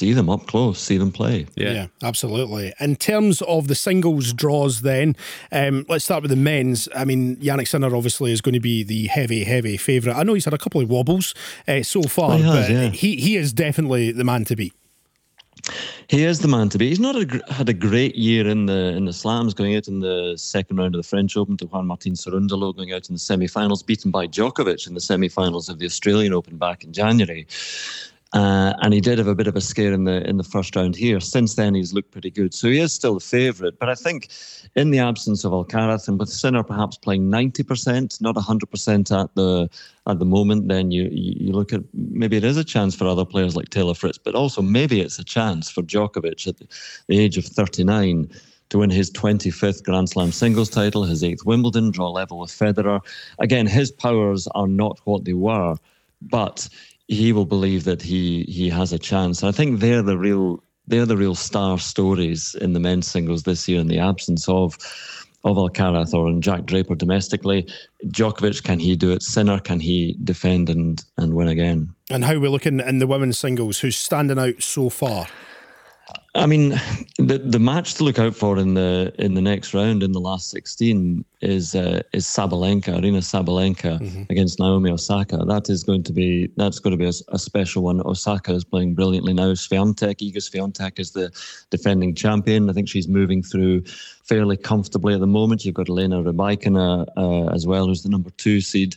see them up close, see them play. Yeah, absolutely. In terms of the singles draws then, let's start with the men's. I mean, Jannik Sinner obviously is going to be the heavy favourite. I know he's had a couple of wobbles so far, he is definitely the man to beat. He is the man to beat. He's not had a great year in the slams, going out in the second round of the French Open to Juan Martín Cerúndolo, going out in the semi-finals, beaten by Djokovic in the semi-finals of the Australian Open back in January. And he did have a bit of a scare in the first round here. Since then, he's looked pretty good. So he is still the favourite. But I think in the absence of Alcaraz and with Sinner perhaps playing 90%, not 100% at the moment, then you look at maybe it is a chance for other players like Taylor Fritz, but also maybe it's a chance for Djokovic at the age of 39 to win his 25th Grand Slam singles title, his 8th Wimbledon, draw level with Federer. Again, his powers are not what they were, but he will believe that he has a chance. And I think they're the real star stories in the men's singles this year in the absence of Alcaraz or Jack Draper domestically. Djokovic, can he do it? Sinner, can he defend and win again? And how are we looking in the women's singles? Who's standing out so far? I mean, the match to look out for in the next round, in the last 16, is Sabalenka, Aryna Sabalenka against Naomi Osaka. That's going to be a special one. Osaka is playing brilliantly now. Iga Swiatek is the defending champion. I think she's moving through fairly comfortably at the moment. You've got Elena Rybakina as well, who's the number 2 seed.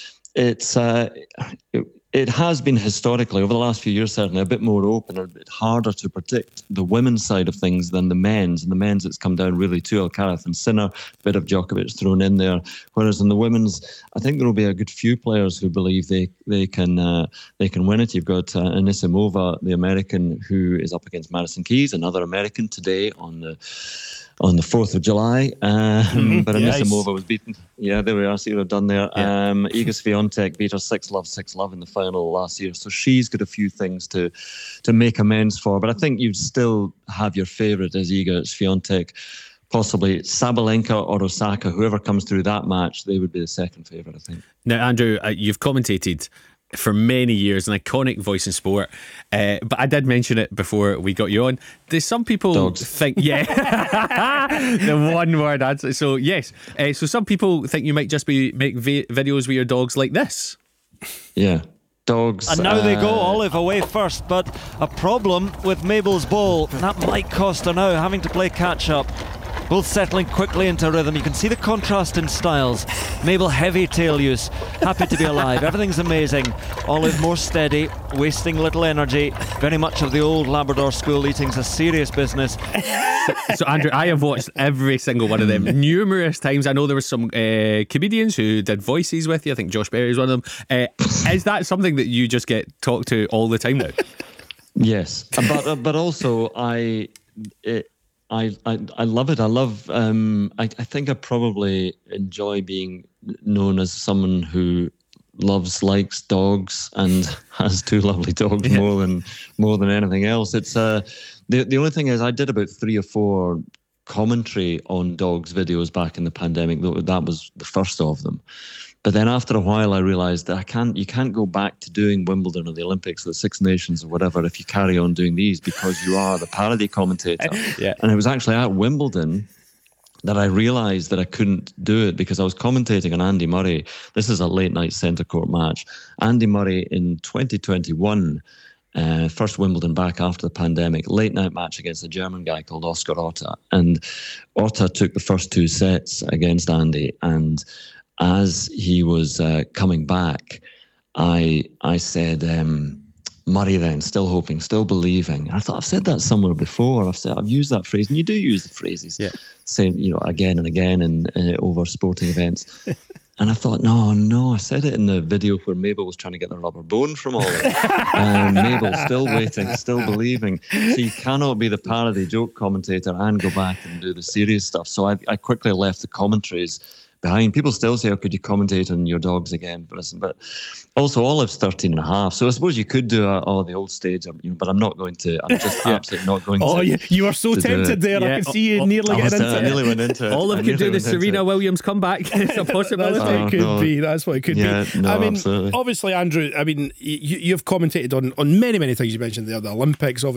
It has been historically, over the last few years, certainly a bit more open, a bit harder to predict the women's side of things than the men's. And the men's, it's come down really to Alcaraz and Sinner, a bit of Djokovic thrown in there. Whereas in the women's, I think there will be a good few players who believe they can win it. You've got Anisimova, the American, who is up against Madison Keys, another American, today on the 4th of July. But Anisimova was beaten. Yeah, there we are. See what I've done there. Iga Swiatek beat her 6-love in the final last year. So she's got a few things to make amends for. But I think you'd still have your favourite as Iga Swiatek. Possibly Sabalenka or Osaka, whoever comes through that match, they would be the second favourite, I think. Now, Andrew, you've commentated for many years, an iconic voice in sport, but I did mention it before we got you on. There's some people think, the one word answer. So yes, so some people think you might just be make videos with your dogs like this. Yeah, dogs. And now they go, Olive away first, but a problem with Mabel's ball. That might cost her now, having to play catch up. Both settling quickly into rhythm. You can see the contrast in styles. Mabel, heavy tail use, happy to be alive. Everything's amazing. Olive more steady, wasting little energy. Very much of the old Labrador school. Eating's a serious business. So Andrew, I have watched every single one of them numerous times. I know there were some comedians who did voices with you. I think Josh Berry is one of them. Is that something that you just get talked to all the time now? Yes, but also I love it. I love. I think I probably enjoy being known as someone who likes dogs and has 2 lovely dogs more than anything else. It's the only thing is I did about 3 or 4 commentary on dogs videos back in the pandemic. That was the first of them. But then after a while, I realised that you can't go back to doing Wimbledon or the Olympics or the Six Nations or whatever if you carry on doing these, because you are the parody commentator. And it was actually at Wimbledon that I realised that I couldn't do it because I was commentating on Andy Murray. This is a late night centre court match. Andy Murray in 2021, first Wimbledon back after the pandemic, late night match against a German guy called Oscar Otta. And Otta took the first 2 sets against Andy, and as he was coming back, I said, Murray then, still hoping, still believing. I thought I've said that somewhere before. I've used that phrase, and you do use the phrases, saying again and again and over sporting events. And I thought, no, I said it in the video where Mabel was trying to get the rubber bone from Ollie. Mabel still waiting, still believing. So you cannot be the parody joke commentator and go back and do the serious stuff. So I quickly left the commentaries behind. People still say, could you commentate on your dogs again? But also Olive's 13 and a half. So I suppose you could do the old stage, but I'm not going to. I'm just absolutely not going to. You were so tempted there. I could see you nearly getting into it. I nearly went into it. Olive could do the Serena Williams comeback. It's a possibility. That's what it could be. Absolutely. Obviously, Andrew, you've commentated on many things. You mentioned the Olympics, obviously.